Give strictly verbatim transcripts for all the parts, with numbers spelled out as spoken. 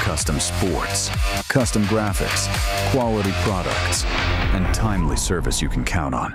Custom Sports. Custom graphics, quality products, and timely service you can count on.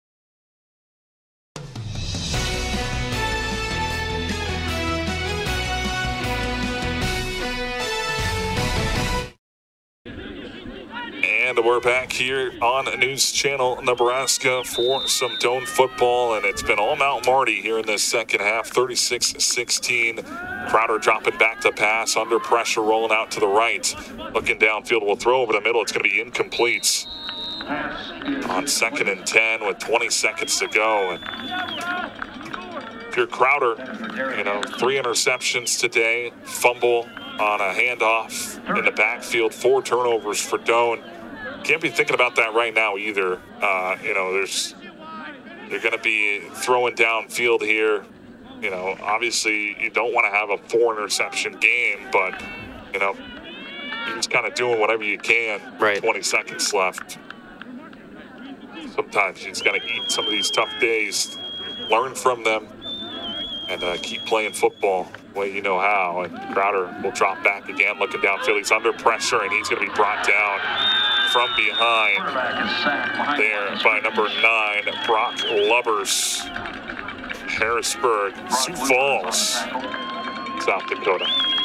And we're back here on News Channel Nebraska for some Doane football, and it's been all Mount Marty here in this second half, thirty-six sixteen. Crowder dropping back to pass, under pressure, rolling out to the right. Looking downfield, will throw over the middle. It's going to be incomplete on second and ten with twenty seconds to go. And if you're Crowder, you know, three interceptions today, fumble on a handoff in the backfield, four turnovers for Doane. Can't be thinking about that right now either. Uh, you know, there's they're going to be throwing downfield here. You know, obviously you don't want to have a four interception game, but you know, you're just kind of doing whatever you can. Right. twenty seconds left. Sometimes you just got to eat some of these tough days, learn from them, and uh, keep playing football the way you know how. And Crowder will drop back again, looking downfield. He's under pressure, and he's going to be brought down from behind there by number nine, Brock Lubbers. Harrisburg, Sioux Falls, South Dakota.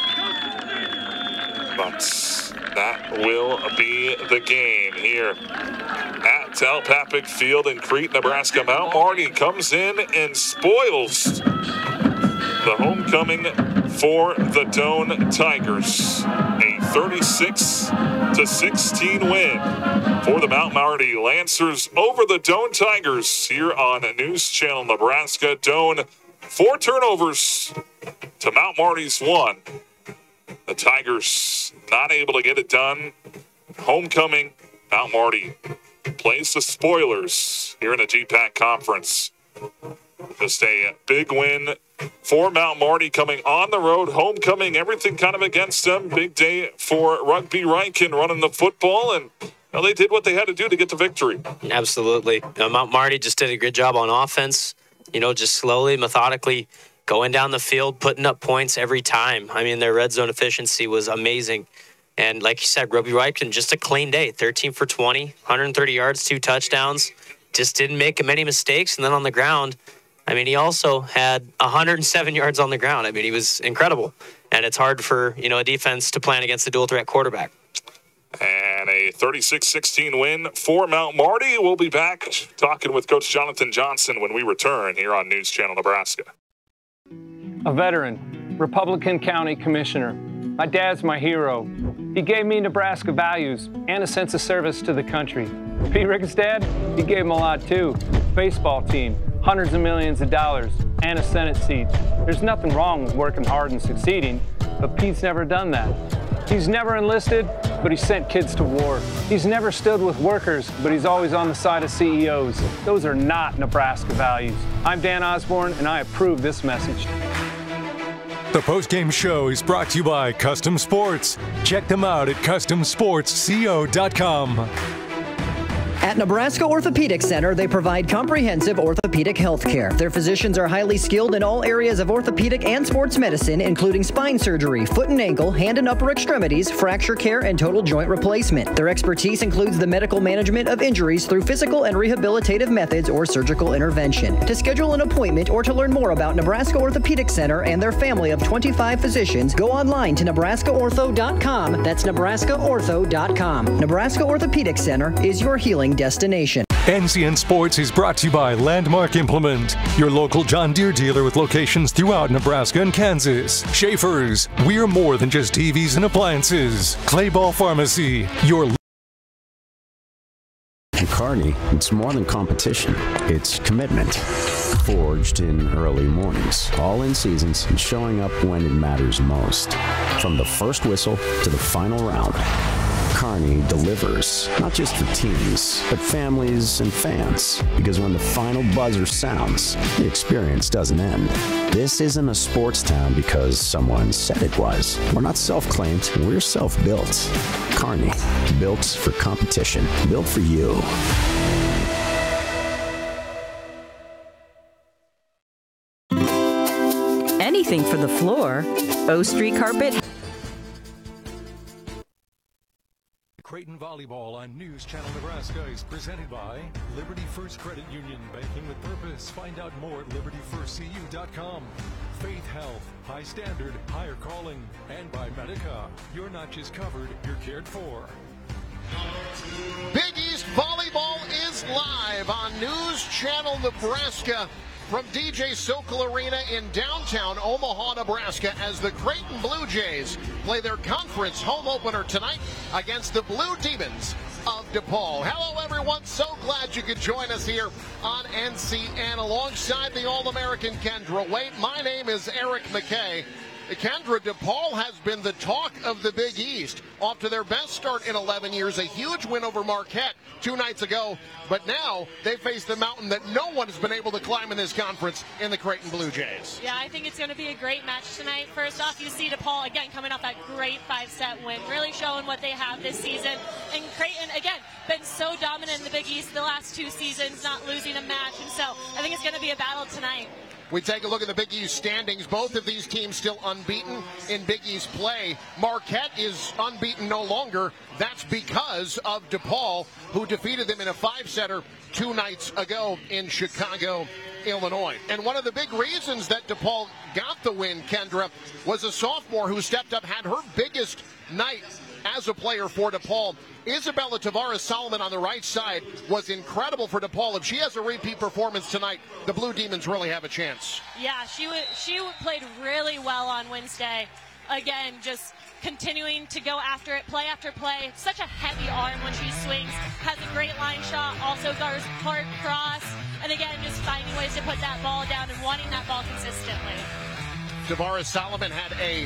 But that will be the game here at Telpapic Field in Crete, Nebraska. Mount Marty comes in and spoils the homecoming for the Doane Tigers. A thirty-six to sixteen win for the Mount Marty Lancers over the Doane Tigers here on News Channel Nebraska. Doane, four turnovers to Mount Marty's one. The Tigers not able to get it done. Homecoming, Mount Marty plays the spoilers here in the G PAC Conference. Just a big win for Mount Marty coming on the road. Homecoming, everything kind of against them. Big day for Rugby Riken running the football, and well, they did what they had to do to get the victory. Absolutely. Uh, Mount Marty just did a good job on offense, you know, just slowly, methodically going down the field, putting up points every time. I mean, their red zone efficiency was amazing. And like you said, Rugby Riken, just a clean day, thirteen for twenty, one hundred thirty yards, two touchdowns. Just didn't make many mistakes. And then on the ground, I mean, he also had one hundred seven yards on the ground. I mean, he was incredible. And it's hard for, you know, a defense to plan against a dual-threat quarterback. And a thirty-six sixteen win for Mount Marty. We'll be back talking with Coach Jonathan Johnson when we return here on News Channel Nebraska. A veteran, Republican County Commissioner. My dad's my hero. He gave me Nebraska values and a sense of service to the country. Pete Rick's dad, he gave him a lot too. Baseball team, hundreds of millions of dollars, and a Senate seat. There's nothing wrong with working hard and succeeding, but Pete's never done that. He's never enlisted, but he sent kids to war. He's never stood with workers, but he's always on the side of C E Os. Those are not Nebraska values. I'm Dan Osborne, and I approve this message. The postgame show is brought to you by Custom Sports. Check them out at custom sports co dot com. At Nebraska Orthopedic Center, they provide comprehensive orthopedic health care. Their physicians are highly skilled in all areas of orthopedic and sports medicine, including spine surgery, foot and ankle, hand and upper extremities, fracture care, and total joint replacement. Their expertise includes the medical management of injuries through physical and rehabilitative methods or surgical intervention. To schedule an appointment or to learn more about Nebraska Orthopedic Center and their family of twenty-five physicians, go online to nebraska ortho dot com. That's nebraska ortho dot com. Nebraska Orthopedic Center is your healing destination. N C N Sports is brought to you by Landmark Implement, your local John Deere dealer with locations throughout Nebraska and Kansas. Schaefer's, we're more than just T Vs and appliances. Clayball Pharmacy, your... At Kearney, it's more than competition. It's commitment. Forged in early mornings, all in seasons, and showing up when it matters most. From the first whistle to the final round, Kearney delivers, not just for teams, but families and fans. Because when the final buzzer sounds, the experience doesn't end. This isn't a sports town because someone said it was. We're not self-claimed, we're self-built. Kearney, built for competition, built for you. Anything for the floor. O Street Carpet Creighton Volleyball on News Channel Nebraska is presented by Liberty First Credit Union, banking with purpose. Find out more at liberty first c u dot com. Faith Health, high standard, higher calling. And by Medica. You're not just covered, you're cared for. Big East Volleyball is live on News Channel Nebraska from D J Sokol Arena in downtown Omaha, Nebraska, as the Creighton Blue Jays play their conference home opener tonight against the Blue Demons of DePaul. Hello, everyone. So glad you could join us here on N C N alongside the All-American Kendra Waite. My name is Eric McKay. Kendra, DePaul has been the talk of the Big East. Off to their best start in eleven years, a huge win over Marquette two nights ago. But now they face the mountain that no one has been able to climb in this conference in the Creighton Blue Jays. Yeah, I think it's going to be a great match tonight. First off, you see DePaul, again, coming off that great five-set win, really showing what they have this season. And Creighton, again, been so dominant in the Big East the last two seasons, not losing a match. And so I think it's going to be a battle tonight. We take a look at the Big East standings. Both of these teams still unbeaten in Big East play. Marquette is unbeaten no longer. That's because of DePaul, who defeated them in a five-setter two nights ago in Chicago, Illinois. And one of the big reasons that DePaul got the win, Kendra, was a sophomore who stepped up, had her biggest night as a player for DePaul. Isabella Tavares Solomon on the right side was incredible for DePaul. If she has a repeat performance tonight, the Blue Demons really have a chance. Yeah, she w- she played really well on Wednesday. Again, just continuing to go after it, play after play. Such a heavy arm when she swings. Has a great line shot, also goes hard cross. And again, just finding ways to put that ball down and wanting that ball consistently. Tavares Solomon had a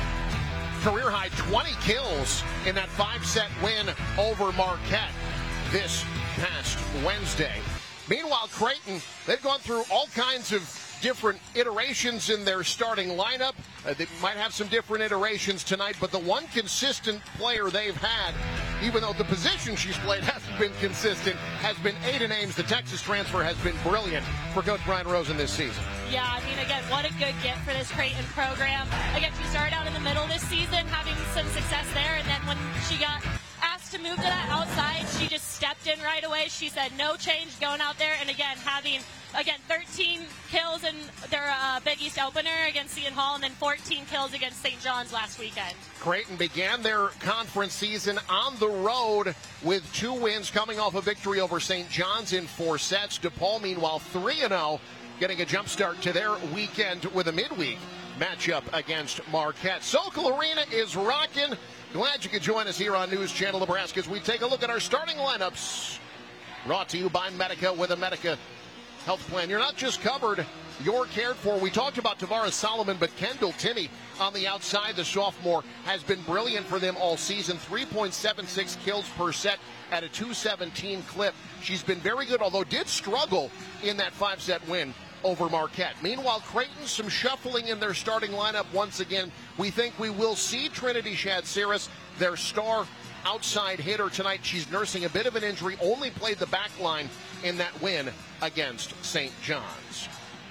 career-high twenty kills in that five-set win over Marquette this past Wednesday. Meanwhile, Creighton, they've gone through all kinds of different iterations in their starting lineup. Uh, they might have some different iterations tonight, but the one consistent player they've had, even though the position she's played hasn't been consistent, has been Ada Ames. The Texas transfer has been brilliant for Coach Brian Rosen this season. Yeah, I mean, again, what a good get for this Creighton program. Again, she started out in the middle this season, having some success there, and then when she got asked to move to that outside, she just stepped in right away. She said no change, going out there, and again, having, again, thirteen kills in their uh, Big East opener against Seton Hall, and then fourteen kills against Saint John's last weekend. Creighton began their conference season on the road with two wins, coming off a victory over Saint John's in four sets. DePaul, meanwhile, three and oh, getting a jump start to their weekend with a midweek matchup against Marquette. Sokol Arena is rocking. Glad you could join us here on News Channel Nebraska as we take a look at our starting lineups. Brought to you by Medica with a Medica health plan. You're not just covered, you're cared for. We talked about Tavares Solomon, but Kendall Tinney on the outside, the sophomore, has been brilliant for them all season. three point seven six kills per set at a two seventeen clip. She's been very good, although did struggle in that five-set win over Marquette. Meanwhile, Creighton, some shuffling in their starting lineup once again. We think we will see Trinity Shadziris, their star outside hitter tonight. She's nursing a bit of an injury, only played the back line in that win against Saint John's.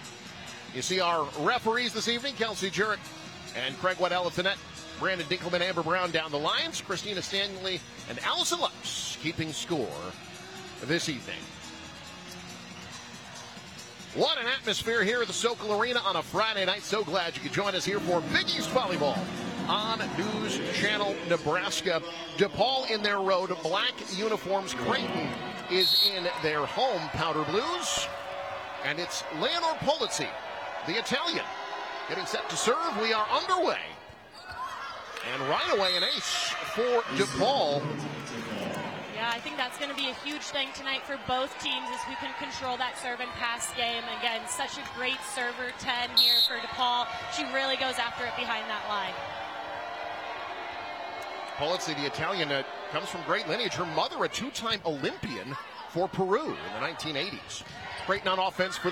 You see our referees this evening, Kelsey Jurek and Craig Waddell at the net. Brandon Dinkelman, Amber Brown down the lines. Christina Stanley and Allison Lux keeping score this evening. What an atmosphere here at the Sokol Arena on a Friday night. So glad you could join us here for Big East Volleyball on News Channel Nebraska. DePaul in their road black uniforms. Creighton is in their home powder blues. And it's Leonor Polizzi, the Italian, getting set to serve. We are underway. And right away an ace for DePaul. Yeah, I think that's going to be a huge thing tonight for both teams, is who can control that serve and pass game. Again, such a great server ten here for DePaul. She really goes after it behind that line. Polizzi, the Italian, uh, comes from great lineage. Her mother, a two-time Olympian for Peru in the nineteen eighties. Creighton on offense for